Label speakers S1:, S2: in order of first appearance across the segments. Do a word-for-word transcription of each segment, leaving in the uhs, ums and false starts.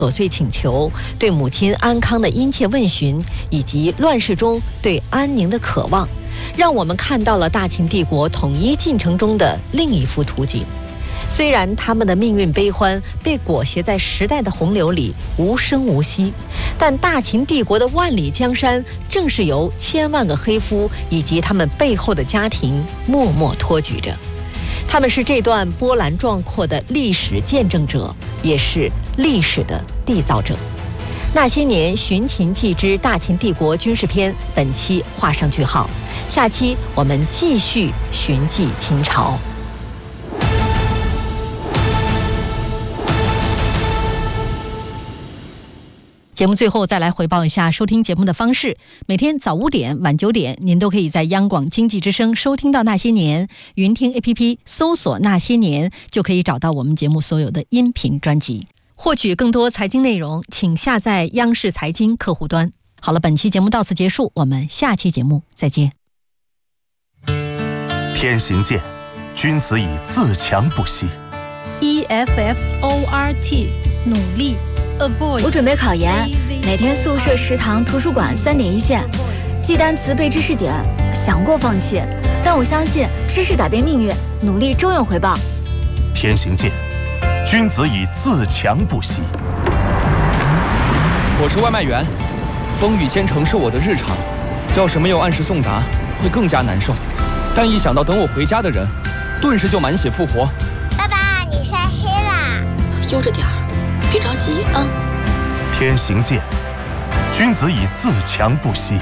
S1: 琐碎请求，对母亲安康的殷切问询，以及乱世中对安宁的渴望，让我们看到了大秦帝国统一进程中的另一幅图景。虽然他们的命运悲欢被裹挟在时代的洪流里无声无息，但大秦帝国的万里江山正是由千万个黑夫以及他们背后的家庭默默托举着。他们是这段波澜壮阔的历史见证者，也是历史的缔造者。那些年寻秦记之大秦帝国军事篇本期画上句号，下期我们继续寻迹秦朝。节目最后再来回报一下收听节目的方式。每天早五点晚九点，您都可以在央广经济之声收听到那些年，云听 A P P 搜索那些年就可以找到我们节目所有的音频专辑。获取更多财经内容，请下载央视财经客户端。好了，本期节目到此结束，我们下期节目再见。
S2: 天行健，君子以自强不息。
S3: E F F O R T 努力。
S4: 我准备考研，每天宿舍、食堂、图书馆三点一线，记单词、背知识点，想过放弃，但我相信知识改变命运，努力终有回报。
S2: 天行健，君子以自强不息。
S5: 我是外卖员，风雨兼程是我的日常，要是没有按时送达，会更加难受。但一想到等我回家的人，顿时就满血复活。
S6: 爸爸，你晒黑啦！
S7: 悠着点儿。别着急啊！
S2: 天行健，君子以自强不息。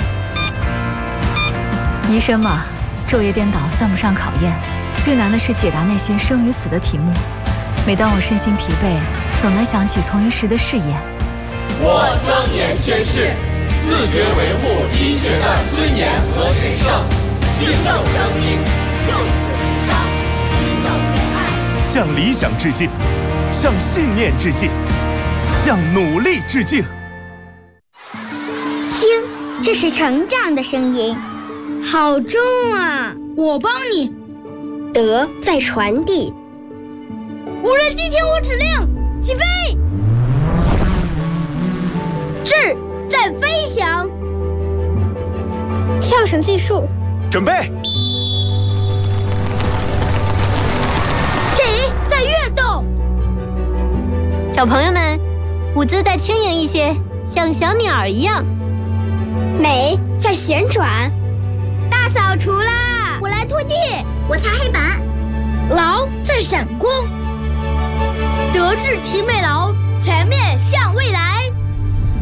S4: 医生嘛，昼夜颠倒算不上考验，最难的是解答那些生与死的题目。每当我身心疲惫，总能想起从医时的誓言。
S8: 我庄严宣誓，自觉维护医学的尊严和神圣，敬佑生命，就此无伤，平等博爱。
S2: 向理想致敬，向信念致敬，向努力致敬。
S6: 听，这是成长的声音，好重啊！
S3: 我帮你。
S6: 德在传递。
S3: 无人机听我指令，起飞！智在飞翔。
S6: 跳绳计数，
S2: 准备。
S3: 体在跃动。
S9: 小朋友们，舞姿再轻盈一些，像小鸟一样。
S6: 美在旋转。大扫除啦！
S3: 我来拖地，
S6: 我擦黑板。
S3: 劳在闪光。德智体美劳，全面向未